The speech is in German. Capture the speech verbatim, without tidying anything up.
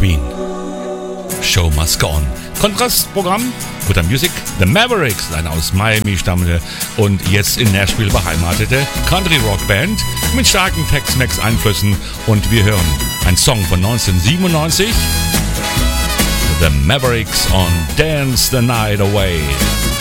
Queen. Show must go on. Kontrastprogramm, Guter Music, The Mavericks, eine aus Miami stammende und jetzt in Nashville beheimatete Country-Rock-Band mit starken Tex-Mex-Einflüssen, und wir hören einen Song von neunzehnhundertsiebenundneunzig, The Mavericks on Dance the Night Away.